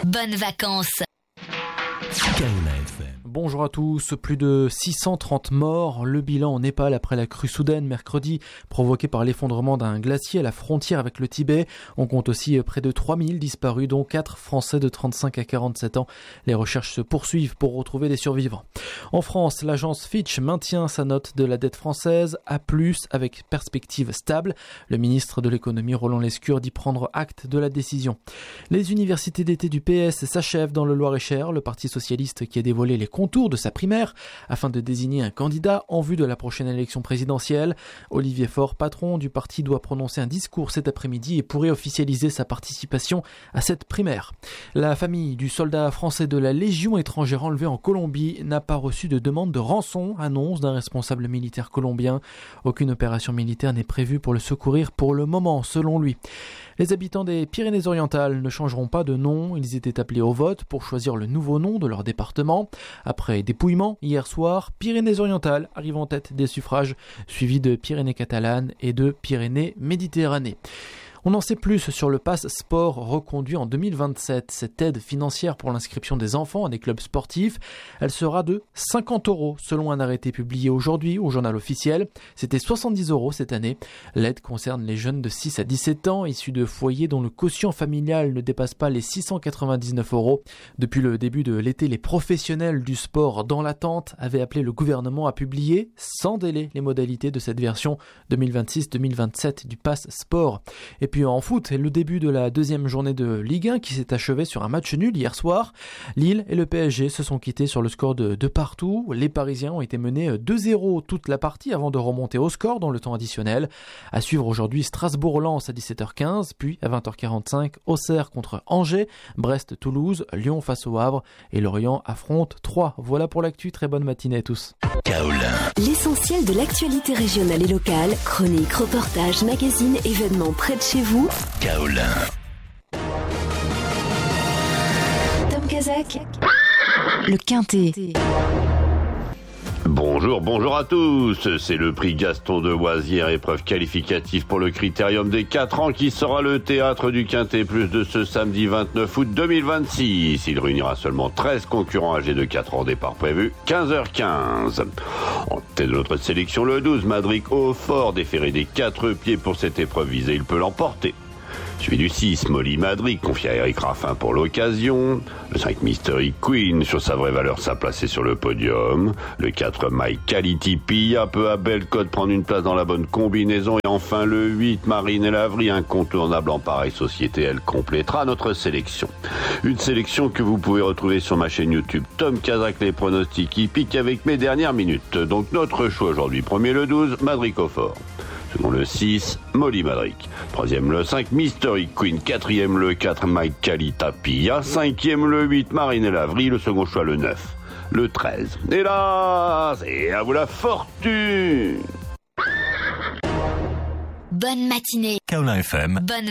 Bonnes vacances. Bonjour à tous, plus de 630 morts, le bilan au Népal après la crue soudaine mercredi provoquée par l'effondrement d'un glacier à la frontière avec le Tibet. On compte aussi près de 3000 disparus dont 4 Français de 35 à 47 ans. Les recherches se poursuivent pour retrouver des survivants. En France, l'agence Fitch maintient sa note de la dette française A+, avec perspective stable. Le ministre de l'économie Roland Lescure dit prendre acte de la décision. Les universités d'été du PS s'achèvent dans le Loir-et-Cher. Le Parti socialiste qui a dévoilé les contours de sa primaire afin de désigner un candidat en vue de la prochaine élection présidentielle. Olivier Faure, patron du parti, doit prononcer un discours cet après-midi et pourrait officialiser sa participation à cette primaire. La famille du soldat français de la Légion étrangère enlevé en Colombie n'a pas reçu de demande de rançon, annonce d'un responsable militaire colombien. Aucune opération militaire n'est prévue pour le secourir pour le moment, selon lui. Les habitants des Pyrénées-Orientales ne changeront pas de nom. Ils étaient appelés au vote pour choisir le nouveau nom de leur département. Après dépouillement, hier soir, Pyrénées-Orientales arrive en tête des suffrages, suivi de Pyrénées-Catalanes et de Pyrénées-Méditerranée. On en sait plus sur le pass sport reconduit en 2027. Cette aide financière pour l'inscription des enfants à des clubs sportifs, elle sera de 50 € selon un arrêté publié aujourd'hui au journal officiel. C'était 70 € cette année. L'aide concerne les jeunes de 6 à 17 ans issus de foyers dont le quotient familial ne dépasse pas les 699 €. Depuis le début de l'été, les professionnels du sport dans l'attente avaient appelé le gouvernement à publier sans délai les modalités de cette version 2026-2027 du pass sport. Et puis en foot, le début de la deuxième journée de Ligue 1 qui s'est achevée sur un match nul hier soir. Lille et le PSG se sont quittés sur le score de 2-2. Les Parisiens ont été menés 2-0 toute la partie avant de remonter au score dans le temps additionnel. À suivre aujourd'hui Strasbourg-Lens à 17h15, puis à 20h45 Auxerre contre Angers, Brest-Toulouse, Lyon face au Havre et Lorient affronte Troyes. Voilà pour l'actu, très bonne matinée à tous. Kaolin. L'essentiel de l'actualité régionale et locale, chroniques, reportages, magazines, événements près de chez vous. Kaolin. Tom Kazak. Le Quintet. Bonjour à tous. C'est le prix Gaston de Oisière, épreuve qualificative pour le Critérium des 4 ans qui sera le théâtre du Quintet Plus de ce samedi 29 août 2026. Il réunira seulement 13 concurrents âgés de 4 ans, départ prévu 15h15. En tête de notre sélection, le 12, Madric Hautfort, déféré des 4 pieds pour cette épreuve visée, il peut l'emporter. Suivi du 6, Molly Madric, confié à Eric Raffin pour l'occasion. Le 5, Mystery Queen, sur sa vraie valeur, s'a placé sur le podium. Le 4, My Quality Pia, peu à belle cote, prendre une place dans la bonne combinaison. Et enfin le 8, Marine et Lavry, incontournable en pareille société, elle complétera notre sélection. Une sélection que vous pouvez retrouver sur ma chaîne YouTube Tom Kazak, les pronostics hippiques avec mes dernières minutes. Donc notre choix aujourd'hui, premier le 12, Madric Hautfort. Second le 6, Molly Madric. Troisième le 5, Mystery Queen. Quatrième le 4, Mike Kalita Pia. Cinquième le 8, Marine et Lavry. Le second choix le 9, le 13. Et là, c'est à vous la fortune. Bonne matinée. Kaolin FM. Bonne